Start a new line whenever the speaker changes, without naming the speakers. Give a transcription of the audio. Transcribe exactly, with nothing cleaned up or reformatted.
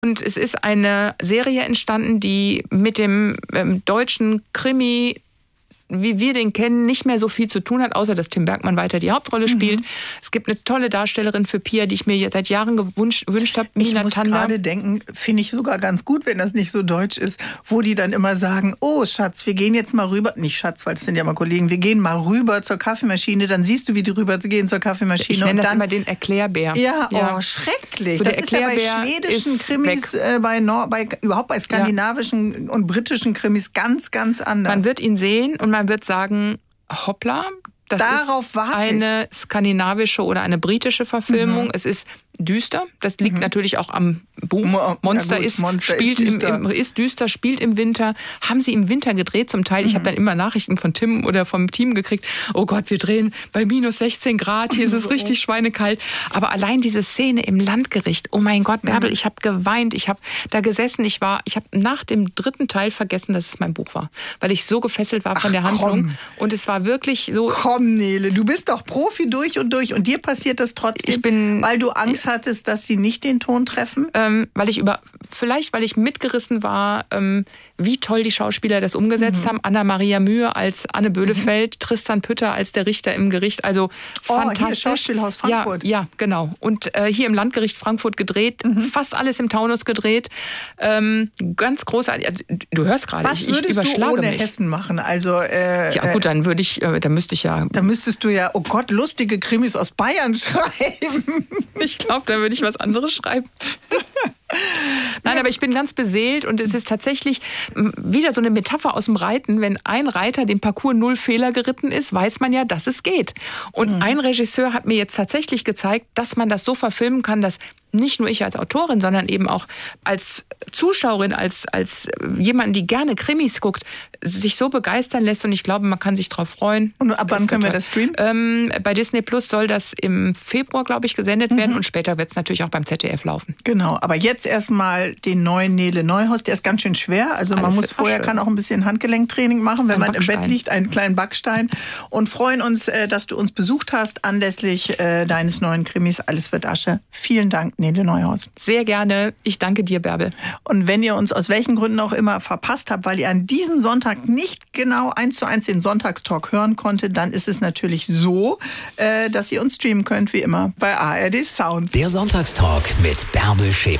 Und es ist eine Serie entstanden, die mit dem ähm, deutschen Krimi, wie wir den kennen, nicht mehr so viel zu tun hat, außer dass Tim Bergmann weiter die Hauptrolle spielt. Mhm. Es gibt eine tolle Darstellerin für Pia, die ich mir seit Jahren gewünscht, gewünscht habe, Mina
Ich muss
Tanda.
gerade denken, finde ich sogar ganz gut, wenn das nicht so deutsch ist, wo die dann immer sagen, oh Schatz, wir gehen jetzt mal rüber, nicht Schatz, weil das sind ja mal Kollegen, wir gehen mal rüber zur Kaffeemaschine, dann siehst du, wie die rübergehen zur Kaffeemaschine.
Ich nenne
und
das
dann,
immer den Erklärbär.
Ja,
ja.
oh, schrecklich.
So,
das
der
ist ja bei
Erklärbär
schwedischen Krimis, äh, bei, Nor- bei überhaupt bei skandinavischen ja. und britischen Krimis ganz, ganz anders.
Man wird ihn sehen und man wird sagen, hoppla, das
Darauf
ist
warte
eine
ich.
skandinavische oder eine britische Verfilmung. Mhm. Es ist düster. Das liegt mhm. natürlich auch am Buch.
Mo-
Monster,
gut,
ist,
Monster
spielt
ist, düster.
Im, im, ist düster, spielt im Winter. Haben sie im Winter gedreht zum Teil. Mhm. Ich habe dann immer Nachrichten von Tim oder vom Team gekriegt. Oh Gott, wir drehen bei minus sechzehn Grad. Hier ist es richtig schweinekalt. Aber allein diese Szene im Landgericht. Oh mein Gott, Bärbel, mhm. ich habe geweint. Ich habe da gesessen. Ich war, ich habe nach dem dritten Teil vergessen, dass es mein Buch war. Weil ich so gefesselt war von
Ach,
der Handlung.
Komm.
Und es war wirklich so...
Komm, Nele, du bist doch Profi durch und durch. Und dir passiert das trotzdem,
ich bin,
weil du Angst hattest, dass sie nicht den Ton treffen?
Ähm, weil ich über, vielleicht weil ich mitgerissen war, ähm, wie toll die Schauspieler das umgesetzt mhm. haben. Anna-Maria Mühe als Anne Böhlefeld, mhm. Tristan Pütter als der Richter im Gericht. Also
oh,
fantastisch.
Hier Schauspielhaus Frankfurt.
Ja, ja, genau. Und äh, hier im Landgericht Frankfurt gedreht, mhm. fast alles im Taunus gedreht. Ähm, ganz großartig. Also, du hörst gerade,
Was
ich, ich
würdest
überschlage
du ohne
mich.
Hessen machen? Also äh,
ja gut, dann würde ich, äh, da müsste ich ja.
Da müsstest du ja, oh Gott, lustige Krimis aus Bayern schreiben.
Ich glaube, da würde ich was anderes schreiben. Nein, aber ich bin ganz beseelt und es ist tatsächlich wieder so eine Metapher aus dem Reiten. Wenn ein Reiter den Parcours null Fehler geritten ist, weiß man ja, dass es geht. Und mhm. ein Regisseur hat mir jetzt tatsächlich gezeigt, dass man das so verfilmen kann, dass nicht nur ich als Autorin, sondern eben auch als Zuschauerin, als, als jemand, die gerne Krimis guckt, sich so begeistern lässt. Und ich glaube, man kann sich drauf freuen.
Und ab wann können wir das streamen?
Ähm, bei Disney Plus soll das im Februar, glaube ich, gesendet mhm. werden. Und später wird es natürlich auch beim Z D F laufen.
Genau, aber jetzt erstmal den neuen Nele Neuhaus. Der ist ganz schön schwer. Also Alles man muss vorher, kann auch ein bisschen Handgelenktraining machen, wenn ein man Backstein. im Bett liegt, einen kleinen Backstein. Und freuen uns, dass du uns besucht hast anlässlich deines neuen Krimis Alles wird Asche. Vielen Dank, Nele Neuhaus.
Sehr gerne. Ich danke dir, Bärbel.
Und wenn ihr uns aus welchen Gründen auch immer verpasst habt, weil ihr an diesem Sonntag nicht genau eins zu eins den Sonntagstalk hören konntet, dann ist es natürlich so, dass ihr uns streamen könnt, wie immer, bei A R D Sounds.
Der Sonntagstalk mit Bärbel Schäfer.